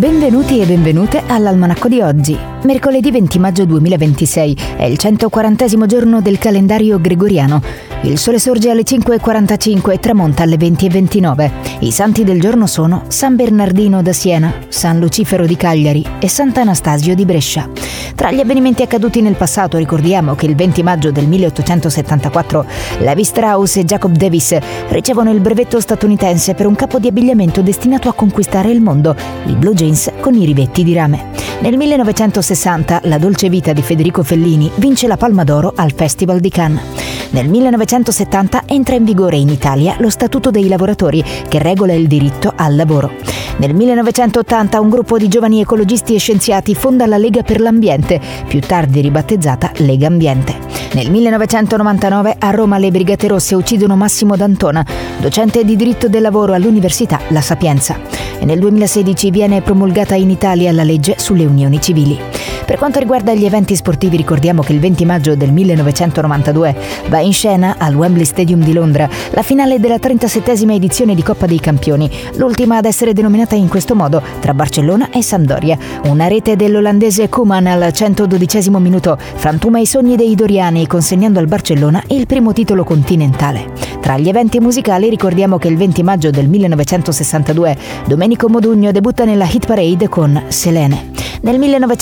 Benvenuti e benvenute all'Almanacco di oggi. Mercoledì 20 maggio 2026 è il 140° giorno del calendario gregoriano. Il sole sorge alle 5:45 e tramonta alle 20:29. I santi del giorno sono San Bernardino da Siena, San Lucifero di Cagliari e Sant'Anastasio di Brescia. Tra gli avvenimenti accaduti nel passato ricordiamo che il 20 maggio del 1874 Levi Strauss e Jacob Davis ricevono il brevetto statunitense per un capo di abbigliamento destinato a conquistare il mondo, il blue jeans con i rivetti di rame. Nel 1960 La dolce vita di Federico Fellini vince la Palma d'Oro al Festival di Cannes. Nel 1970 entra in vigore in Italia lo Statuto dei lavoratori che regola il diritto al lavoro. Nel 1980 un gruppo di giovani ecologisti e scienziati fonda la Lega per l'Ambiente, più tardi ribattezzata Lega Ambiente. Nel 1999 a Roma le Brigate Rosse uccidono Massimo D'Antona, docente di diritto del lavoro all'Università La Sapienza. E nel 2016 viene promulgata in Italia la legge sulle unioni civili. Per quanto riguarda gli eventi sportivi ricordiamo che il 20 maggio del 1992 va in scena al Wembley Stadium di Londra la finale della 37esima edizione di Coppa dei Campioni, l'ultima ad essere denominata in questo modo tra Barcellona e Sampdoria. Una rete dell'olandese Koeman al 112° minuto frantuma i sogni dei doriani consegnando al Barcellona il primo titolo continentale. Tra gli eventi musicali ricordiamo che il 20 maggio del 1962 Domenico Modugno debutta nella hit parade con Selene. Nel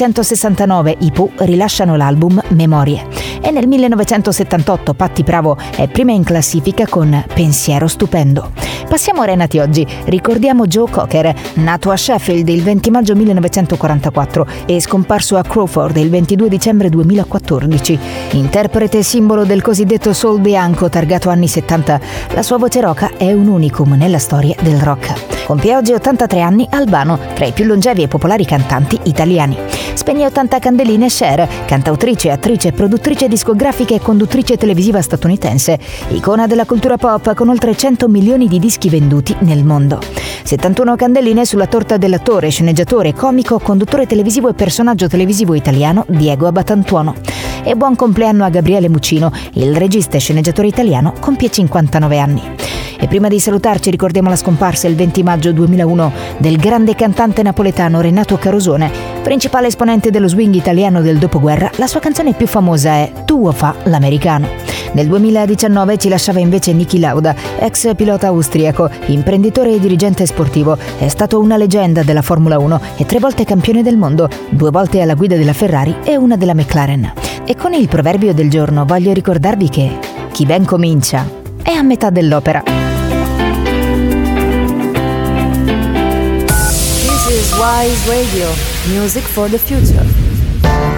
1969 i Pooh rilasciano l'album Memorie e nel 1978 Patti Bravo è prima in classifica con Pensiero stupendo. Passiamo ora ai nati oggi. Ricordiamo Joe Cocker, nato a Sheffield il 20 maggio 1944 e scomparso a Crawford il 22 dicembre 2014. Interprete simbolo del cosiddetto soul bianco targato anni 70, la sua voce roca è un unicum nella storia del rock. Compie oggi 83 anni Albano, tra i più longevi e popolari cantanti italiani. Spegne 80 candeline Cher, cantautrice, attrice, produttrice discografica e conduttrice televisiva statunitense, icona della cultura pop con oltre 100 milioni di dischi venduti nel mondo. 71 candeline sulla torta dell'attore, sceneggiatore, comico, conduttore televisivo e personaggio televisivo italiano Diego Abbatantuono. E buon compleanno a Gabriele Muccino, il regista e sceneggiatore italiano, compie 59 anni. E prima di salutarci ricordiamo la scomparsa il 20 maggio 2001 del grande cantante napoletano Renato Carosone, principale esponente dello swing italiano del dopoguerra. La sua canzone più famosa è Tuo fa l'americano. Nel 2019 ci lasciava invece Niki Lauda, ex pilota austriaco, imprenditore e dirigente sportivo. È stato una leggenda della Formula 1 e 3 volte campione del mondo, 2 volte alla guida della Ferrari e una della McLaren. E con il proverbio del giorno voglio ricordarvi che chi ben comincia è a metà dell'opera. This is Wise Radio, music for the future.